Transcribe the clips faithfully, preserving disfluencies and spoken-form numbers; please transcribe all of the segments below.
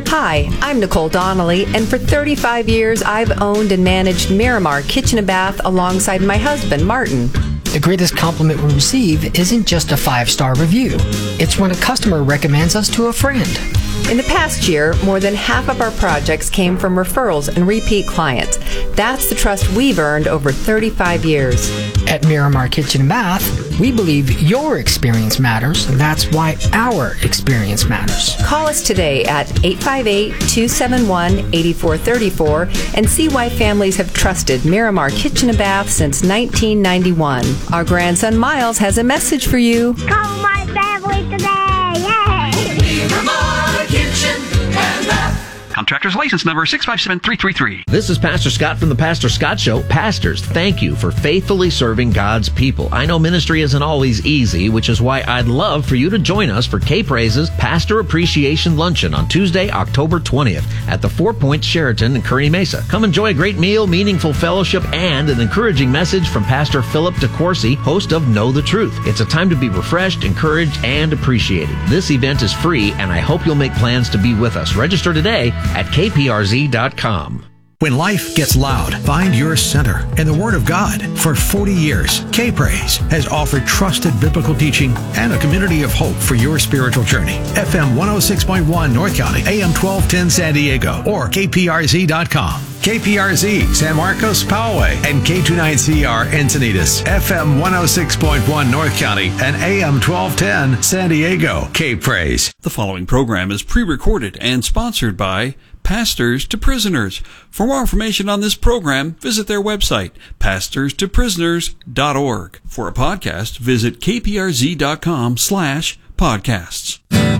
Hi, I'm Nicole Donnelly, and for thirty-five years, I've owned and managed Miramar Kitchen and Bath alongside my husband, Martin. The greatest compliment we receive isn't just a five-star review. It's when a customer recommends us to a friend. In the past year, more than half of our projects came from referrals and repeat clients. That's the trust we've earned over thirty-five years. At Miramar Kitchen and Bath, we believe your experience matters. That's why our experience matters. Call us today at eight five eight, two seven one, eight four three four and see why families have trusted Miramar Kitchen and Bath since nineteen ninety-one. Our grandson Miles has a message for you. Call my family today! Yay! Miramar Kitchen and Bath. Contractor's license number six five seven three three three. This is Pastor Scott from the Pastor Scott Show. Pastors, thank you for faithfully serving God's people. I know ministry isn't always easy, which is why I'd love for you to join us for K-Praise's Pastor Appreciation Luncheon on Tuesday, October twentieth at the Four Points Sheraton in Kearney Mesa. Come enjoy a great meal, meaningful fellowship, and an encouraging message from Pastor Philip DeCourcy, host of Know the Truth. It's a time to be refreshed, encouraged, and appreciated. This event is free, and I hope you'll make plans to be with us. Register today at K P R Z dot com. When life gets loud, find your center in the Word of God. For forty years, K-Praise has offered trusted biblical teaching and a community of hope for your spiritual journey. F M one oh six point one North County, A M twelve ten San Diego, or K P R Z dot com. K P R Z, San Marcos, Poway, and K twenty-nine C R, Encinitas, F M one oh six point one North County, and A M twelve ten San Diego. K-Praise. The following program is pre-recorded and sponsored by Pastors to Prisoners. For more information on this program, visit their website, pastors to prisoners dot org. For a podcast, visit K P R Z dot com slash podcasts.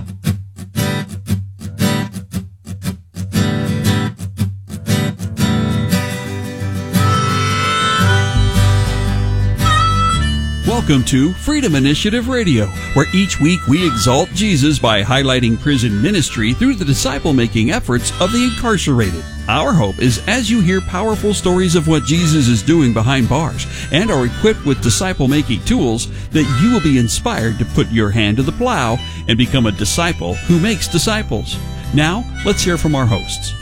Welcome to Freedom Initiative Radio, where each week we exalt Jesus by highlighting prison ministry through the disciple-making efforts of the incarcerated. Our hope is as you hear powerful stories of what Jesus is doing behind bars and are equipped with disciple-making tools, that you will be inspired to put your hand to the plow and become a disciple who makes disciples. Now, let's hear from our hosts.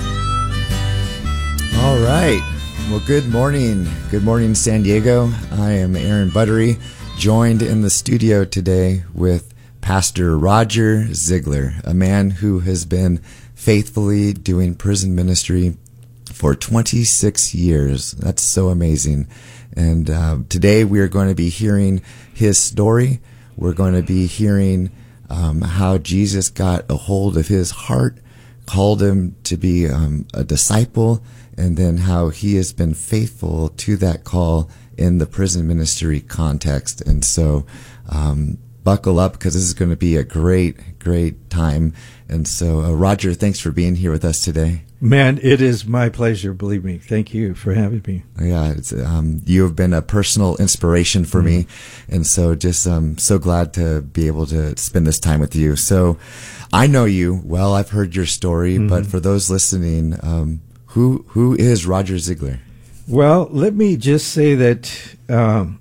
All right. Well, good morning. Good morning, San Diego. I am Aaron Buttery, joined in the studio today with Pastor Roger Ziegler, a man who has been faithfully doing prison ministry for twenty-six years. That's so amazing. And uh, today we are going to be hearing his story. We're going to be hearing um, how Jesus got a hold of his heart, called him to be um, a disciple, and then how he has been faithful to that call in the prison ministry context. And so um, buckle up, because this is going to be a great, great time. And so, uh, Roger, thanks for being here with us today. Man, it is my pleasure, believe me. Thank you for having me. Yeah, it's, um, you have been a personal inspiration for mm-hmm. me. And so just um, so glad to be able to spend this time with you. So I know you well. I've heard your story. Mm-hmm. But for those listening, um, Who who is Roger Ziegler? Well, let me just say that um,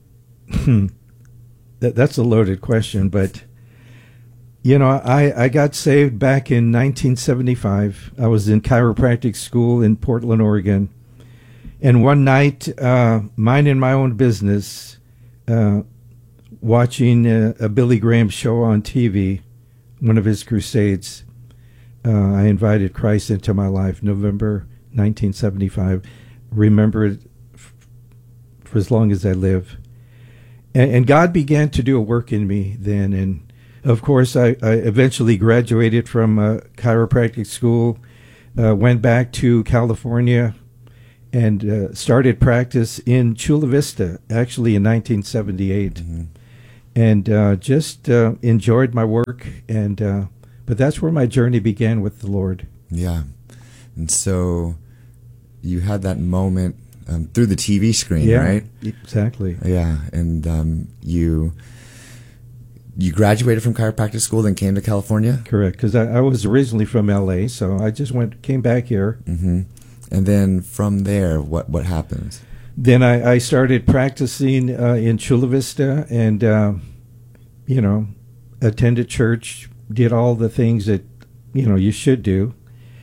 that that's a loaded question, but you know, I, I got saved back in nineteen seventy-five. I was in chiropractic school in Portland, Oregon, and one night, uh, minding my own business, uh, watching a, a Billy Graham show on T V, one of his crusades, uh, I invited Christ into my life. November nineteen seventy-five, remember it f- for as long as I live. And, and God began to do a work in me then. And of course, I, I eventually graduated from uh, chiropractic school, uh, went back to California, and uh, started practice in Chula Vista, actually in nineteen seventy-eight. Mm-hmm. And uh, just uh, enjoyed my work. And uh, but that's where my journey began with the Lord. Yeah. And so you had that moment um, through the T V screen, yeah, right? Exactly. Yeah, and um, you you graduated from chiropractic school, then came to California? Correct, because I, I was originally from L A, so I just went came back here. Mm-hmm. And then from there, what, what happened? Then I, I started practicing uh, in Chula Vista and, uh, you know, attended church, did all the things that, you know, you should do.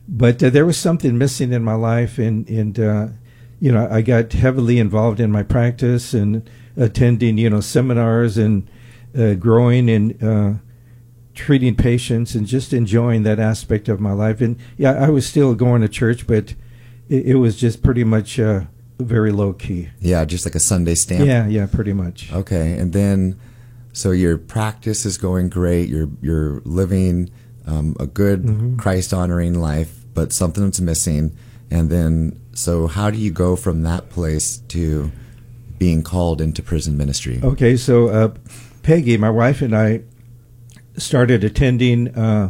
but uh, there was something missing in my life, and and uh, you know, I got heavily involved in my practice and attending, you know, seminars and uh, growing and uh, treating patients and just enjoying that aspect of my life. And yeah, I was still going to church, but it, it was just pretty much uh, very low key. Yeah, just like a Sunday stamp. Yeah, yeah, pretty much. Okay, and then so your practice is going great. You're you're living um, a good mm-hmm. Christ honoring life, but something's missing. And then, so how do you go from that place to being called into prison ministry? Okay, so uh, Peggy, my wife, and I started attending uh,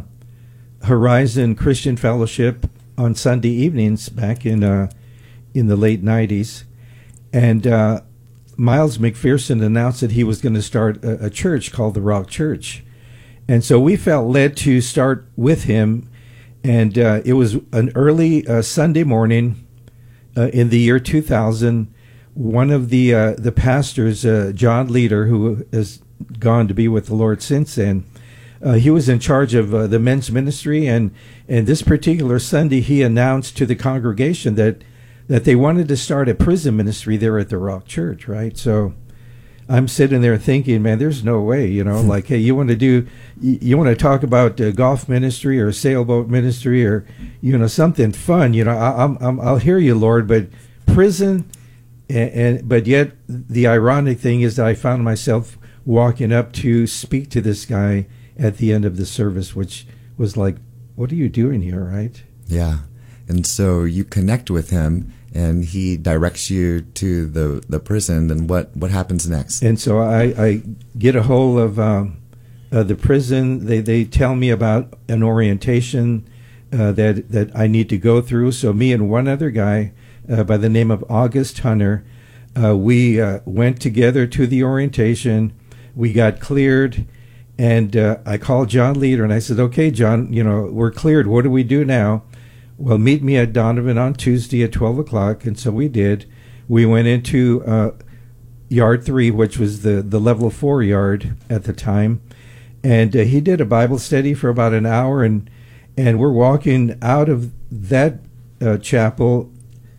Horizon Christian Fellowship on Sunday evenings back in uh, in the late nineties, and uh, Miles McPherson announced that he was going to start a, a church called the Rock Church, and so we felt led to start with him. And uh, it was an early uh, Sunday morning uh, in the year two thousand. One of the uh, the pastors, uh, John Leader, who has gone to be with the Lord since then, uh, he was in charge of uh, the men's ministry. And, and this particular Sunday, he announced to the congregation that, that they wanted to start a prison ministry there at the Rock Church, right? So I'm sitting there thinking, man, there's no way, you know, like, hey, you want to do, you, you want to talk about uh, golf ministry or sailboat ministry or, you know, something fun, you know, I, I'm, I'm, I'll hear you, Lord, but prison, and, and but yet the ironic thing is that I found myself walking up to speak to this guy at the end of the service, which was like, what are you doing here, right? Yeah, and so you connect with him, and he directs you to the, the prison, and what, what happens next? And so I, I get a hold of um, uh, the prison. They they tell me about an orientation uh, that, that I need to go through. So me and one other guy uh, by the name of August Hunter, uh, we uh, went together to the orientation. We got cleared, and uh, I called John Leader, and I said, okay, John, you know, we're cleared. What do we do now? Well, meet me at Donovan on Tuesday at twelve o'clock, and so we did. We went into uh, Yard three, which was the, the level four yard at the time, and uh, he did a Bible study for about an hour, and and we're walking out of that uh, chapel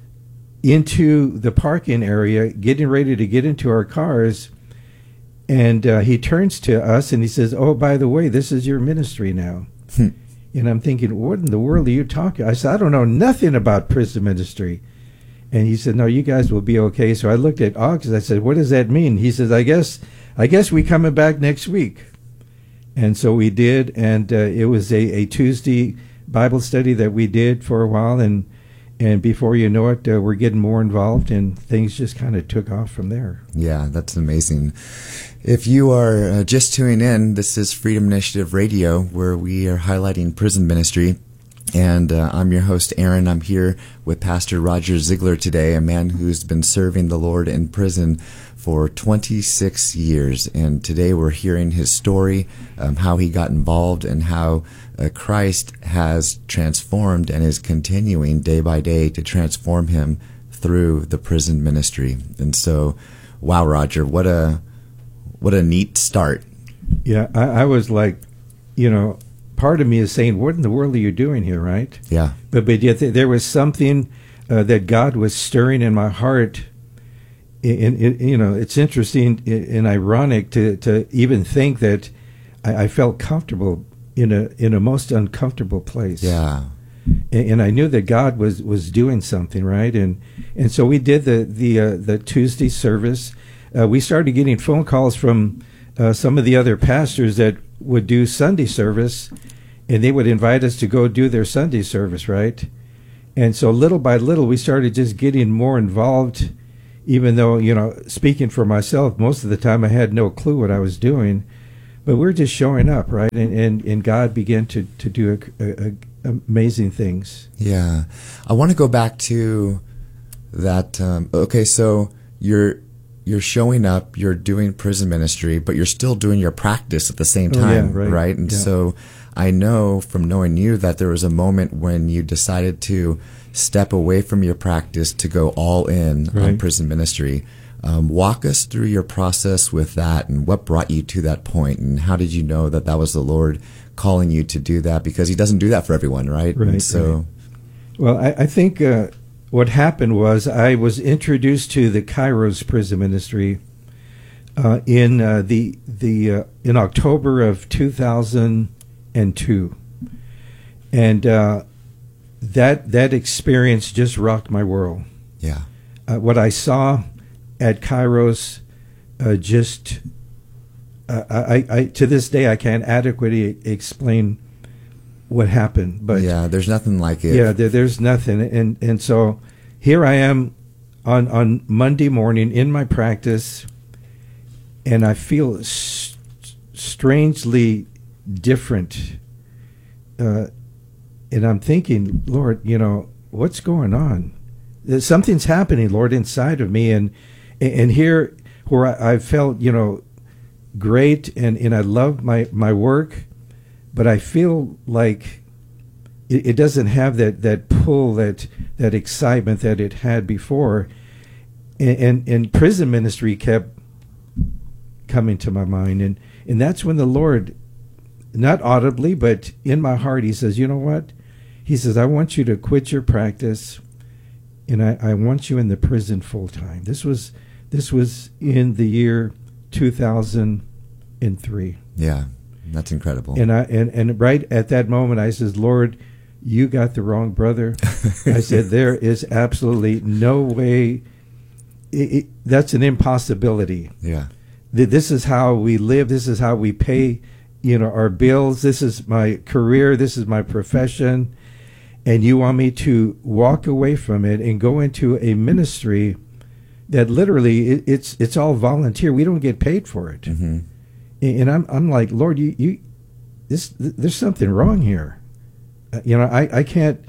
into the parking area, getting ready to get into our cars, and uh, he turns to us, and he says, oh, by the way, this is your ministry now. And I'm thinking, what in the world are you talking? I said, I don't know nothing about prison ministry. And he said, no, you guys will be okay. So I looked at August. I said, what does that mean? He says, I guess I guess we coming back next week. And so we did. And uh, it was a, a Tuesday Bible study that we did for a while. And and before you know it, uh, we're getting more involved. And things just kind of took off from there. Yeah, that's amazing. If you are uh, just tuning in, this is Freedom Initiative Radio, where we are highlighting prison ministry. And uh, I'm your host, Aaron. I'm here with Pastor Roger Ziegler today, a man who's been serving the Lord in prison for twenty-six years. And today we're hearing his story, um, how he got involved, and how uh, Christ has transformed and is continuing day by day to transform him through the prison ministry. And so, wow, Roger, what a... What a neat start. Yeah, I, I was like, you know, part of me is saying, what in the world are you doing here, right? Yeah. But but yet th- there was something uh, that God was stirring in my heart. And, and, you know, it's interesting and ironic to, to even think that I, I felt comfortable in a in a most uncomfortable place. Yeah. And, and I knew that God was, was doing something, right? And and so we did the the uh, the Tuesday service. Uh, we started getting phone calls from uh, some of the other pastors that would do Sunday service, and they would invite us to go do their Sunday service, right? And so little by little, we started just getting more involved, even though, you know, speaking for myself, most of the time I had no clue what I was doing, but we we're just showing up, right? And and, and God began to, to do a, a, a amazing things. Yeah. I want to go back to that. Um, okay, so you're... You're showing up, you're doing prison ministry, but you're still doing your practice at the same time, oh, yeah, right. right? And yeah. so I know from knowing you that there was a moment when you decided to step away from your practice to go all in right. on prison ministry. Um, walk us through your process with that, and what brought you to that point, and how did you know that that was the Lord calling you to do that? Because he doesn't do that for everyone, right? Right. And so right. Well, I, I think uh, what happened was I was introduced to the Kairos Prison Ministry uh, in uh, the the uh, in October of two thousand two, and uh, that that experience just rocked my world. Yeah, uh, what I saw at Kairos uh, just uh, I, I to this day I can't adequately explain what happened, but yeah, there's nothing like it. Yeah, there, there's nothing, and and so here I am on on Monday morning in my practice, and I feel st- strangely different, uh, and I'm thinking, Lord, you know, what's going on? There's, something's happening, Lord, inside of me, and and here where I, I felt, you know, great, and and I love my my work. But I feel like it, it doesn't have that, that pull, that that excitement that it had before. And, and, and prison ministry kept coming to my mind. And, and that's when the Lord, not audibly, but in my heart, he says, you know what? He says, I want you to quit your practice, and I, I want you in the prison full time. This was, this was in the year two thousand three. Yeah. That's incredible. And I and, and right at that moment, I says, Lord, you got the wrong brother. I said, there is absolutely no way. It, it, that's an impossibility. Yeah. This is how we live. This is how we pay, you know, our bills. This is my career. This is my profession. And you want me to walk away from it and go into a ministry that literally it, it's it's all volunteer. We don't get paid for it. Mm-hmm. And I'm I'm like, Lord, you, you this there's something wrong here. Uh, you know, I, I can't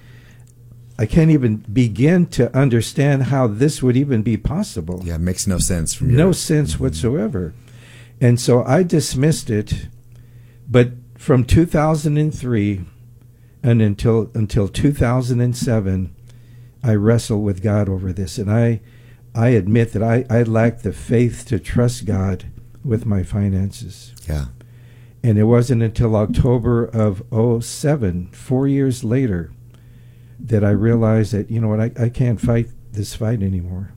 I can't even begin to understand how this would even be possible. Yeah, it makes no sense from your, no sense mm-hmm. whatsoever. And so I dismissed it. But from two thousand three and until until two thousand seven, I wrestled with God over this, and I I admit that I, I lacked the faith to trust God with my finances. Yeah. And it wasn't until October of oh seven, four years later, that I realized that, you know what, I, I can't fight this fight anymore.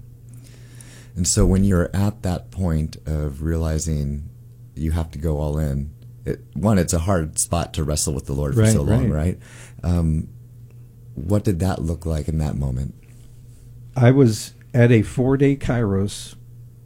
And so when you're at that point of realizing you have to go all in, it, one, it's a hard spot to wrestle with the Lord for right, so long, right? right? Um, what did that look like in that moment? I was at a four-day Kairos.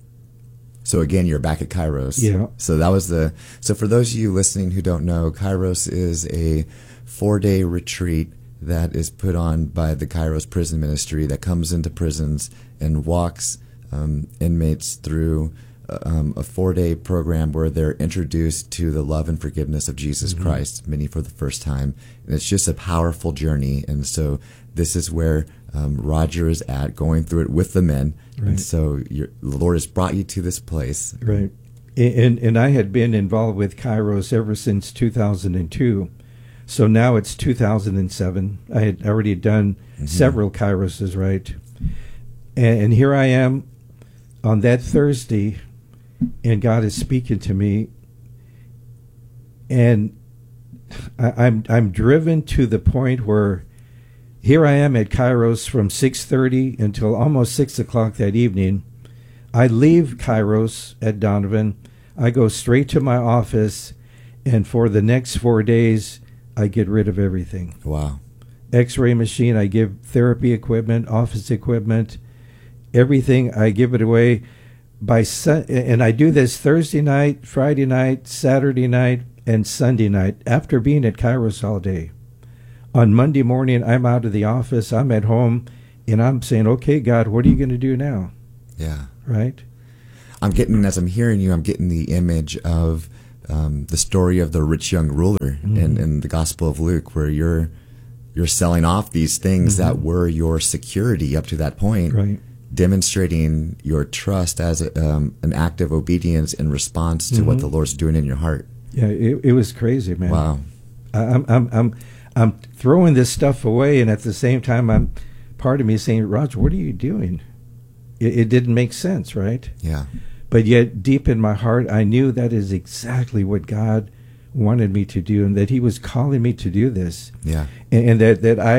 So again, you're back at Kairos. Yeah. So that was the. So for those of you listening who don't know, Kairos is a four-day retreat that is put on by the Kairos Prison Ministry that comes into prisons and walks um, inmates through um, a four-day program where they're introduced to the love and forgiveness of Jesus mm-hmm. Christ, many for the first time, and it's just a powerful journey. And so this is where um, Roger is at, going through it with the men. Right. And so your, the Lord has brought you to this place. Right. And, and I had been involved with Kairos ever since two thousand two. So now it's two thousand seven. I had already done mm-hmm. several Kairoses, right? And, and here I am on that Thursday, and God is speaking to me. And I, I'm I'm driven to the point where here I am at Kairos from six thirty until almost six o'clock that evening. I leave Kairos at Donovan. I go straight to my office, and for the next four days, I get rid of everything. Wow. X-ray machine, I give therapy equipment, office equipment, everything, I give it away. By sun- and I do this Thursday night, Friday night, Saturday night, and Sunday night after being at Kairos all day. On Monday morning, I'm out of the office, I'm at home, and I'm saying, okay, God, what are you going to do now? Yeah. Right? I'm getting, as I'm hearing you, I'm getting the image of um, the story of the rich young ruler mm-hmm. in, in the Gospel of Luke, where you're you're selling off these things mm-hmm. that were your security up to that point, right. demonstrating your trust as a, um, an act of obedience in response to mm-hmm. what the Lord's doing in your heart. Yeah, it, it was crazy, man. Wow. I, I'm, I'm, I'm, I'm throwing this stuff away, and at the same time, I'm part of me saying, Roger, what are you doing? It, it didn't make sense, right? Yeah. But yet, deep in my heart, I knew that is exactly what God wanted me to do, and that He was calling me to do this. Yeah. And, and that, that I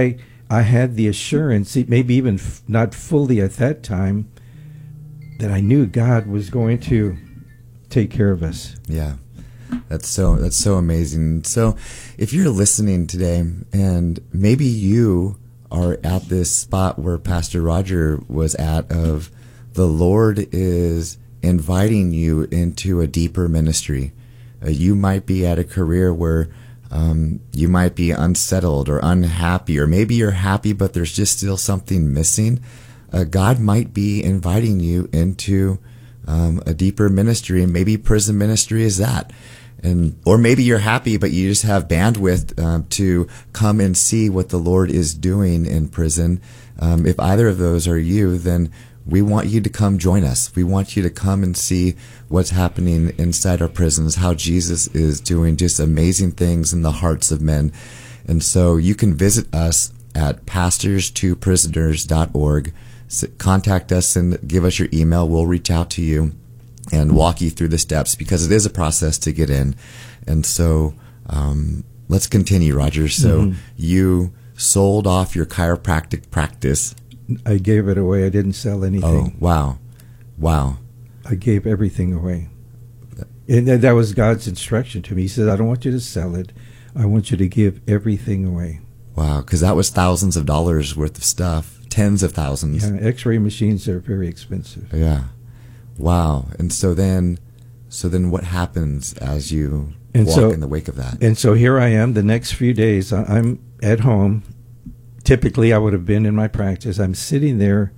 I had the assurance, maybe even f- not fully at that time, that I knew God was going to take care of us. Yeah. That's so that's so amazing. So if you're listening today and maybe you are at this spot where Pastor Roger was at, of the Lord is inviting you into a deeper ministry. Uh, you might be at a career where um, you might be unsettled or unhappy, or maybe you're happy but there's just still something missing. Uh, God might be inviting you into um, a deeper ministry, and maybe prison ministry is that. And or maybe you're happy, but you just have bandwidth um, to come and see what the Lord is doing in prison. Um, if either of those are you, then we want you to come join us. We want you to come and see what's happening inside our prisons, how Jesus is doing just amazing things in the hearts of men. And so you can visit us at pastors to prisoners dot org. So contact us and give us your email. We'll reach out to you and walk you through the steps, because it is a process to get in. And so um, let's continue, Roger. So mm-hmm. you sold off your chiropractic practice. I gave it away. I didn't sell anything. Oh, wow. Wow. I gave everything away. And that was God's instruction to me. He said, I don't want you to sell it. I want you to give everything away. Wow, because that was thousands of dollars worth of stuff, tens of thousands. Yeah, x-ray machines are very expensive. Yeah. Wow. And so then, so then what happens as you and walk so, in the wake of that? And so here I am the next few days. I'm at home. Typically, I would have been in my practice. I'm sitting there,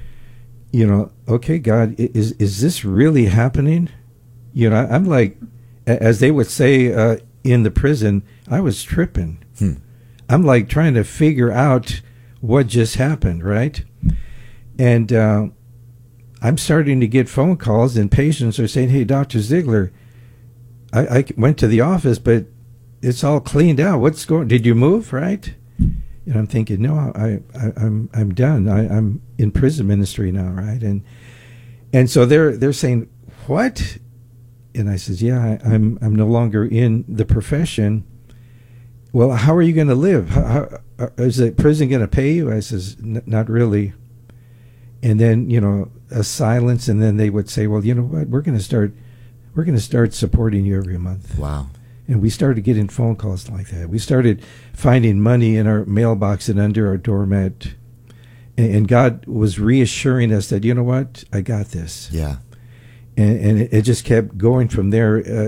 you know, okay, God, is is this really happening? You know, I'm like, as they would say uh, in the prison, I was tripping. Hmm. I'm like trying to figure out what just happened, right? And uh, I'm starting to get phone calls, and patients are saying, hey, Doctor Ziegler, I, I went to the office, but it's all cleaned out. What's going, did you move, right? And I'm thinking, no, I, I, I'm I'm done. I, I'm in prison ministry now, right? And and so they're they're saying, what? And I says, yeah, I, I'm I'm no longer in the profession. Well, how are you going to live? How, how, is the prison going to pay you? I says, not really. And then, you know, a silence, and then they would say, well, you know what? We're going to start, we're going to start supporting you every month. Wow. And we started getting phone calls like that. We started finding money in our mailbox and under our doormat. And, and God was reassuring us that, you know what? I got this. Yeah. And, and it, it just kept going from there uh,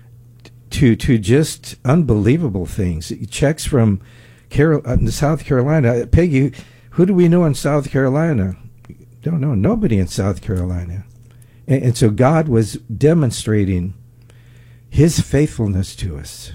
to to just unbelievable things. Checks from Carol, uh, South Carolina. Peggy, who do we know in South Carolina? Don't know. Nobody in South Carolina. And, and so God was demonstrating His faithfulness to us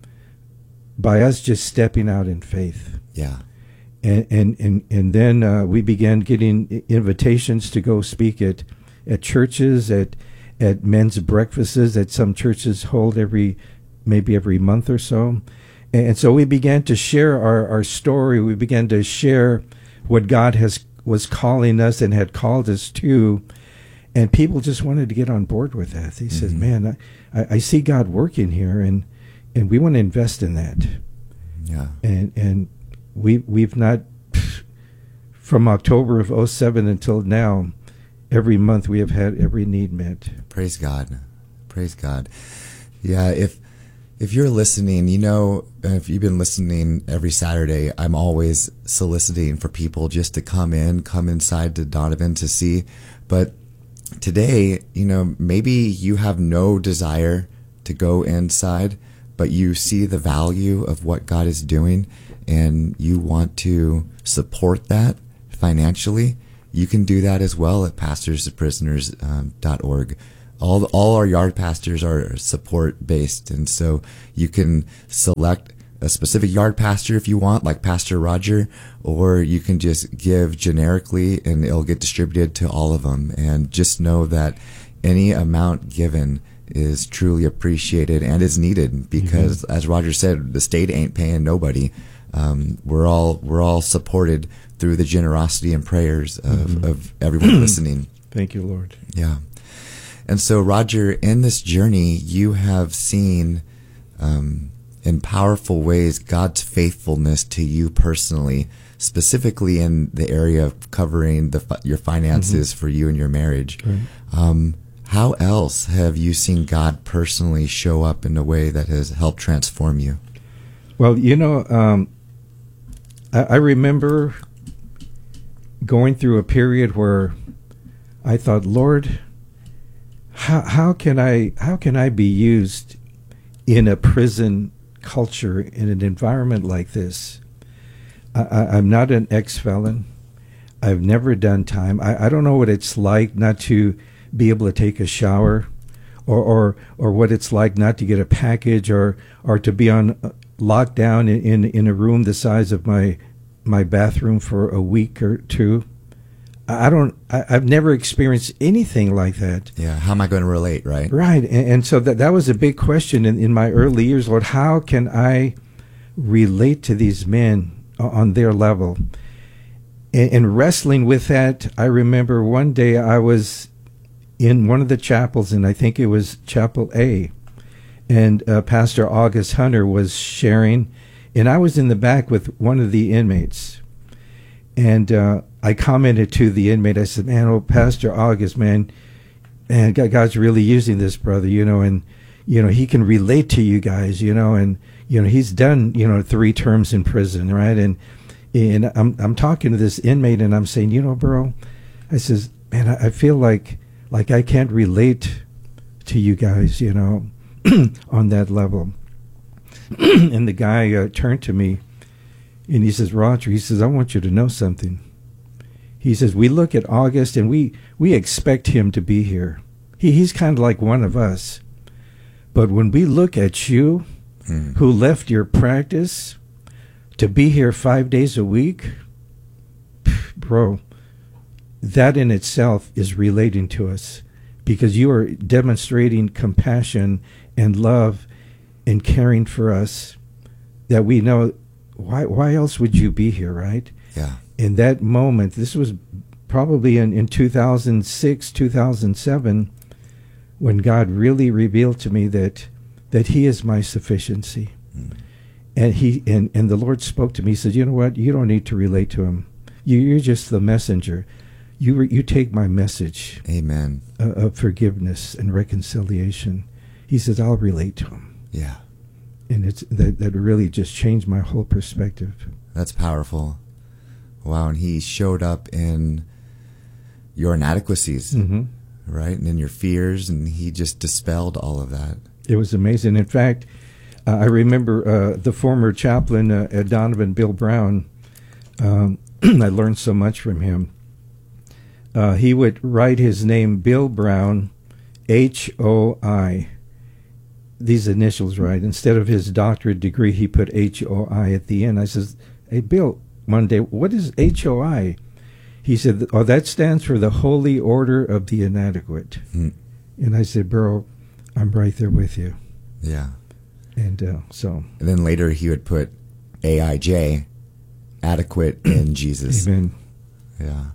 by us just stepping out in faith. Yeah. And and and, and then uh, we began getting invitations to go speak at at churches, at at men's breakfasts that some churches hold every maybe every month or so. And so we began to share our, our story. We began to share what God has was calling us and had called us to. And people just wanted to get on board with that. They mm-hmm. said, man, I, I see God working here, and, and we want to invest in that. Yeah. And and we, we've not, from October of oh seven until now, every month we have had every need met. Praise God. Praise God. Yeah, if if you're listening, you know, if you've been listening every Saturday, I'm always soliciting for people just to come in, come inside to Donovan to see. But today, you know, maybe you have no desire to go inside, but you see the value of what God is doing and you want to support that financially. You can do that as well at pastors to prisoners dot org. All the, all our yard pastors are support based, and so you can select a specific yard pastor if you want, like Pastor Roger, or you can just give generically and it'll get distributed to all of them. And just know that any amount given is truly appreciated and is needed, because mm-hmm. as Roger said, the state ain't paying nobody. Um, we're all we're all supported through the generosity and prayers of, mm-hmm. of everyone listening. Thank you, Lord. Yeah. And so, Roger, in this journey, you have seen um, in powerful ways God's faithfulness to you personally, specifically in the area of covering the your finances mm-hmm. for you and your marriage. Right. Um, how else have you seen God personally show up in a way that has helped transform you? Well, you know, um, I, I remember going through a period where I thought, Lord, how how can I how can I be used in a prison culture, in an environment like this? I, I, I'm not an ex-felon. I've never done time. I, I don't know what it's like not to be able to take a shower, or or or what it's like not to get a package, or or to be on uh, locked down in, in in a room the size of my my bathroom for a week or two. I don't. I, I've never experienced anything like that. Yeah. How am I going to relate? Right. Right. And, and so that that was a big question in, in my early years, Lord. How can I relate to these men on their level? And, and wrestling with that, I remember one day I was in one of the chapels, and I think it was Chapel A, and uh, Pastor August Hunter was sharing, and I was in the back with one of the inmates, and uh, I commented to the inmate. I said, "Man, oh, Pastor August, man, and God's really using this brother, you know, and you know he can relate to you guys, you know, and you know he's done, you know, three terms in prison, right?" And and I'm I'm talking to this inmate, and I'm saying, you know, bro, I says, man, I, I feel like like I can't relate to you guys, you know, on that level. And the guy uh, turned to me, and he says, Roger, he says, I want you to know something. He says, we look at August, and we, we expect him to be here. He, he's kind of like one of us. But when we look at you, hmm. who left your practice to be here five days a week, bro, that in itself is relating to us, because you are demonstrating compassion and love and caring for us, that we know, why why else would you be here, right? Yeah. In that moment, this was probably in, in two thousand six, two thousand seven, when God really revealed to me that that He is my sufficiency. Mm. And he and, and the Lord spoke to me. He said, you know what? You don't need to relate to Him. You, you're just the messenger. You you take my message. Amen. Uh, of forgiveness and reconciliation. He says, I'll relate to Him. Yeah. And it's that, that really just changed my whole perspective. That's powerful. Wow. And He showed up in your inadequacies, mm-hmm. right? And in your fears, and He just dispelled all of that. It was amazing. In fact, uh, I remember uh, the former chaplain uh, at Donovan, Bill Brown. Um, I learned so much from him. Uh, he would write his name, Bill Brown, H O I. These initials, right? Instead of his doctorate degree, he put H O I at the end. I says, hey, Bill, one day, what is H O I? He said, oh, that stands for the Holy Order of the Inadequate. Hmm. And I said, bro, I'm right there with you. Yeah. And uh, so. And then later he would put A I J, adequate in Jesus. Amen. Yeah.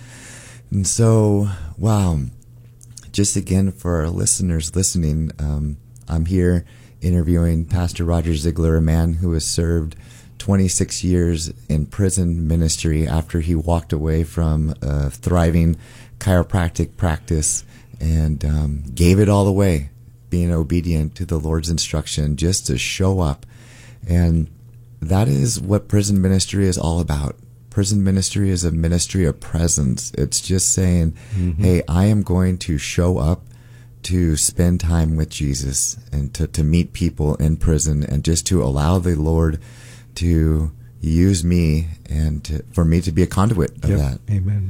And so, wow. Just again, for our listeners listening, um, I'm here interviewing Pastor Roger Ziegler, a man who has served twenty-six years in prison ministry after he walked away from a thriving chiropractic practice and um, gave it all away, being obedient to the Lord's instruction just to show up. And that is what prison ministry is all about. Prison ministry is a ministry of presence. It's just saying, mm-hmm. hey, I am going to show up to spend time with Jesus and to, to meet people in prison, and just to allow the Lord to use me and to, for me to be a conduit of yep. that. Amen.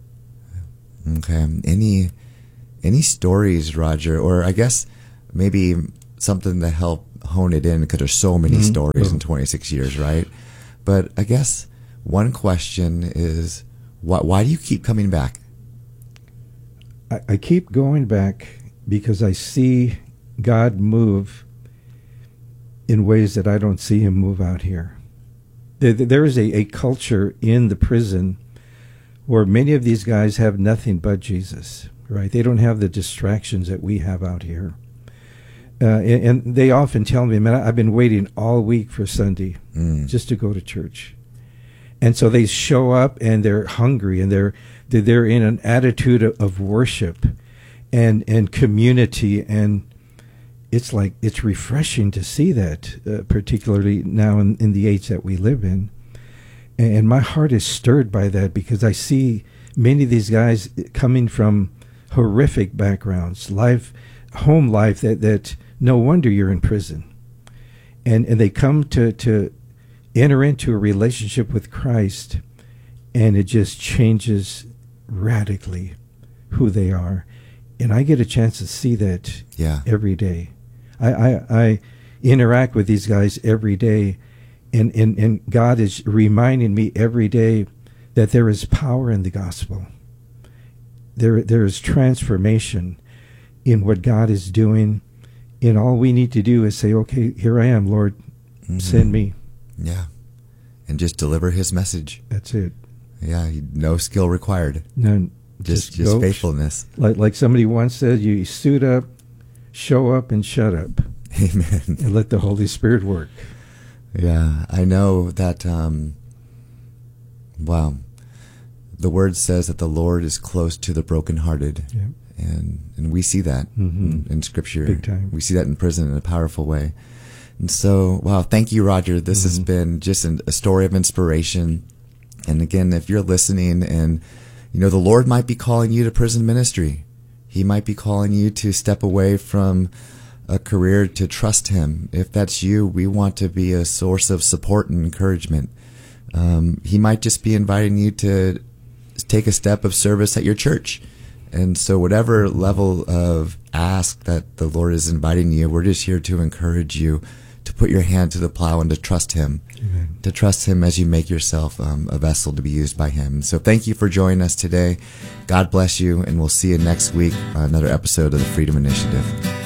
Okay. Any any stories, Roger, or I guess maybe something to help hone it in, because there's so many mm-hmm. stories oh. in twenty-six years, right? But I guess one question is, why, why do you keep coming back? I, I keep going back because I see God move in ways that I don't see Him move out here. There, there is a, a culture in the prison where many of these guys have nothing but Jesus, right? They don't have the distractions that we have out here. Uh, and, and they often tell me, man, I've been waiting all week for Sunday Mm. just to go to church. And so they show up and they're hungry and they're they're, they're in an attitude of, of worship and and community, and it's like it's refreshing to see that, uh, particularly now in, in the age that we live in. And, and my heart is stirred by that, because I see many of these guys coming from horrific backgrounds, life, home life that that. No wonder you're in prison. And and they come to, to enter into a relationship with Christ, and it just changes radically who they are. And I get a chance to see that Yeah. every day. I, I, I interact with these guys every day, and, and, and God is reminding me every day that there is power in the gospel. There there is transformation in what God is doing. And all we need to do is say, okay, here I am, Lord, mm-hmm. send me. Yeah. And just deliver his message. That's it. Yeah, no skill required. None. Just just, just go, faithfulness. Like like somebody once said, you suit up, show up, and shut up. Amen. And let the Holy Spirit work. Yeah, I know that, um, wow, the word says that the Lord is close to the brokenhearted. Yeah. And and we see that mm-hmm. in, in Scripture. Big time. We see that in prison in a powerful way. And so, wow, thank you, Roger. This mm-hmm. has been just an, a story of inspiration. And again, if you're listening and, you know, the Lord might be calling you to prison ministry. He might be calling you to step away from a career to trust Him. If that's you, we want to be a source of support and encouragement. Um, he might just be inviting you to take a step of service at your church. And so whatever level of ask that the Lord is inviting you, we're just here to encourage you to put your hand to the plow and to trust Him. Amen. To trust Him as you make yourself um, a vessel to be used by Him. So thank you for joining us today. God bless you, and we'll see you next week on another episode of the Freedom Initiative.